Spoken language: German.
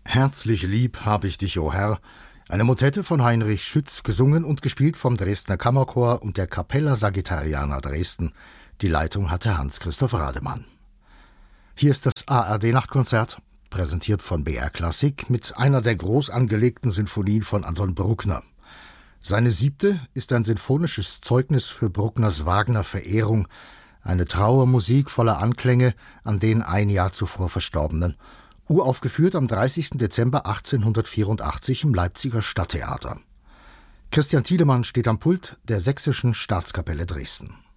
Herzlich lieb hab ich dich, o Herr, eine Motette von Heinrich Schütz, gesungen und gespielt vom Dresdner Kammerchor und der Capella Sagittariana Dresden. Die Leitung hatte Hans-Christoph Rademann. Hier ist das ARD-Nachtkonzert, präsentiert von BR Klassik mit einer der groß angelegten Sinfonien von Anton Bruckner. Seine 7. ist ein sinfonisches Zeugnis für Bruckners Wagner-Verehrung, eine Trauermusik voller Anklänge an den ein Jahr zuvor Verstorbenen, uraufgeführt am 30. Dezember 1884 im Leipziger Stadttheater. Christian Thielemann steht am Pult der Sächsischen Staatskapelle Dresden.